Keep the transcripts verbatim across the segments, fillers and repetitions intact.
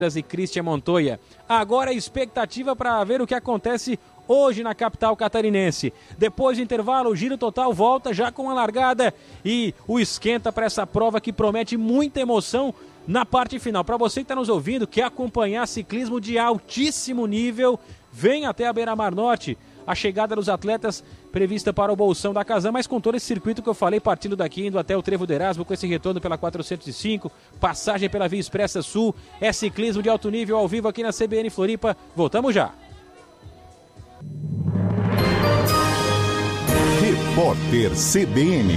e Cristian Montoya. Agora a expectativa para ver o que acontece hoje na capital catarinense. Depois do intervalo, o Giro Total volta já com a largada e o esquenta para essa prova que promete muita emoção na parte final. Para você que está nos ouvindo, quer acompanhar ciclismo de altíssimo nível, vem até a Beira-Mar Norte. A chegada dos atletas prevista para o Bolsão da Casan, mas com todo esse circuito que eu falei, partindo daqui, indo até o Trevo do Erasmo, com esse retorno pela quatrocentos e cinco, passagem pela Via Expressa Sul, é ciclismo de alto nível ao vivo aqui na C B N Floripa. Voltamos já. Repórter C B N.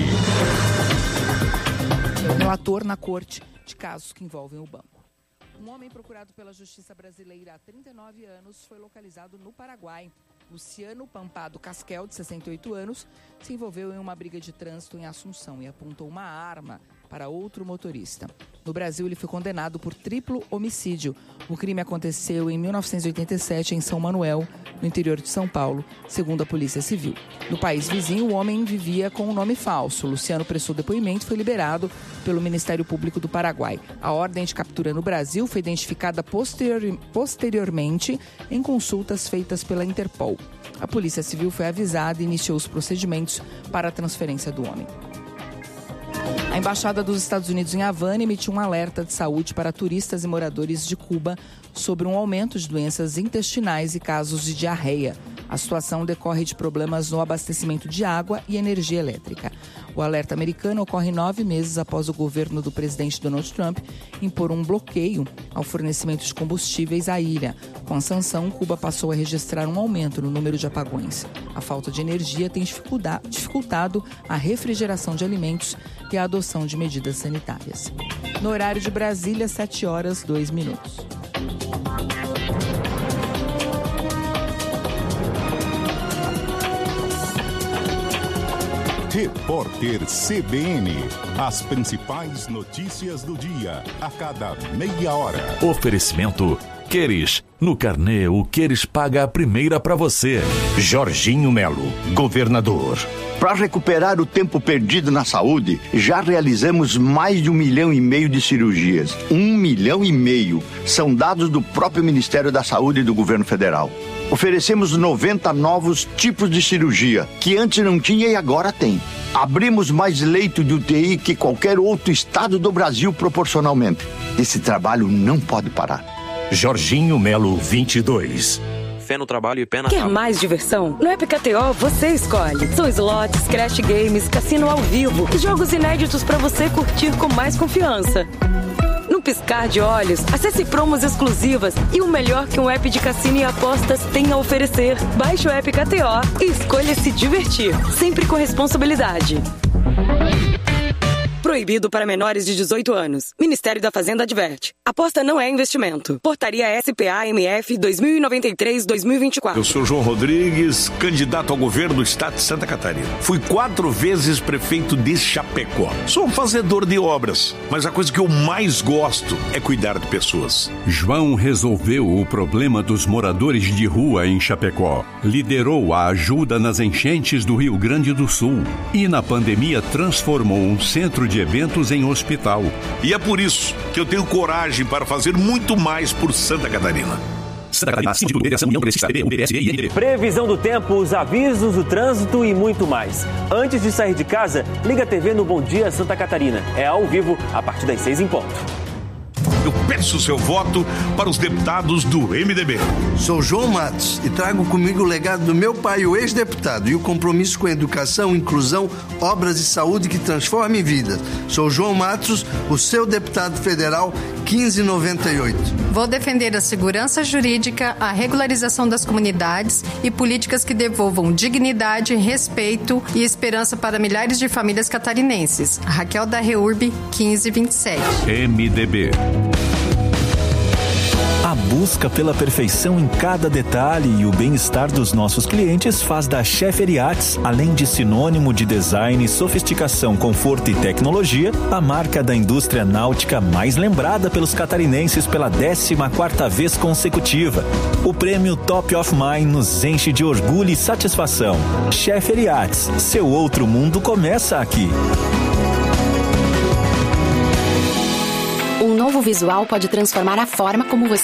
Relator na corte de casos que envolvem o banco. Um homem procurado pela Justiça Brasileira há trinta e nove anos foi localizado no Paraguai. Luciano Pampado Casquel, de sessenta e oito anos, se envolveu em uma briga de trânsito em Assunção e apontou uma arma para outro motorista. No Brasil, ele foi condenado por triplo homicídio. O crime aconteceu em mil novecentos e oitenta e sete em São Manuel, no interior de São Paulo, segundo a Polícia Civil. No país vizinho, o homem vivia com um nome falso. Luciano prestou depoimento e foi liberado pelo Ministério Público do Paraguai. A ordem de captura no Brasil foi identificada posterior, posteriormente em consultas feitas pela Interpol. A Polícia Civil foi avisada e iniciou os procedimentos para a transferência do homem. A Embaixada dos Estados Unidos em Havana emitiu um alerta de saúde para turistas e moradores de Cuba sobre um aumento de doenças intestinais e casos de diarreia. A situação decorre de problemas no abastecimento de água e energia elétrica. O alerta americano ocorre nove meses após o governo do presidente Donald Trump impor um bloqueio ao fornecimento de combustíveis à ilha. Com a sanção, Cuba passou a registrar um aumento no número de apagões. A falta de energia tem dificultado a refrigeração de alimentos e a adoção de medidas sanitárias. No horário de Brasília, sete horas, dois minutos. Repórter C B N. As principais notícias do dia, a cada meia hora. Oferecimento Queres. No carnê, o Queres paga a primeira para você. Jorginho Melo, governador. Para recuperar o tempo perdido na saúde, já realizamos mais de um milhão e meio de cirurgias. Um milhão e meio. São dados do próprio Ministério da Saúde e do Governo Federal. Oferecemos noventa novos tipos de cirurgia, que antes não tinha e agora tem. Abrimos mais leito de U T I que qualquer outro estado do Brasil proporcionalmente. Esse trabalho não pode parar. Jorginho Melo, vinte e dois. Fé no trabalho e pé na Quer cama. mais diversão? No App K T O você escolhe. São slots, crash games, cassino ao vivo e jogos inéditos para você curtir com mais confiança. No piscar de olhos, acesse promos exclusivas e o melhor que um app de cassino e apostas tem a oferecer. Baixe o App K T O e escolha se divertir, sempre com responsabilidade. Proibido para menores de dezoito anos. Ministério da Fazenda adverte. Aposta não é investimento. Portaria S P A M F dois mil e noventa e três, dois mil e vinte e quatro. Eu sou João Rodrigues, candidato ao governo do estado de Santa Catarina. Fui quatro vezes prefeito de Chapecó. Sou um fazedor de obras, mas a coisa que eu mais gosto é cuidar de pessoas. João resolveu o problema dos moradores de rua em Chapecó. Liderou a ajuda nas enchentes do Rio Grande do Sul. E na pandemia transformou um centro de de eventos em hospital. E é por isso que eu tenho coragem para fazer muito mais por Santa Catarina. Santa Catarina, Síndico de União Progressista, B B S e I N D. Previsão do tempo, os avisos, o trânsito e muito mais. Antes de sair de casa, liga a T V no Bom Dia Santa Catarina. É ao vivo, a partir das seis em ponto. Eu peço seu voto para os deputados do M D B. Sou João Matos e trago comigo o legado do meu pai, o ex-deputado, e o compromisso com a educação, inclusão, obras e saúde que transformem vidas. Sou João Matos, o seu deputado federal quinze noventa e oito. Vou defender a segurança jurídica, a regularização das comunidades e políticas que devolvam dignidade, respeito e esperança para milhares de famílias catarinenses. Raquel da Reurb, quinze vinte e sete. M D B. A busca pela perfeição em cada detalhe e o bem-estar dos nossos clientes faz da Scheffer Yachts, além de sinônimo de design, sofisticação, conforto e tecnologia, a marca da indústria náutica mais lembrada pelos catarinenses pela décima quarta vez consecutiva. O prêmio Top of Mind nos enche de orgulho e satisfação. Scheffer Yachts, seu outro mundo começa aqui. Um novo novo visual pode transformar a forma como você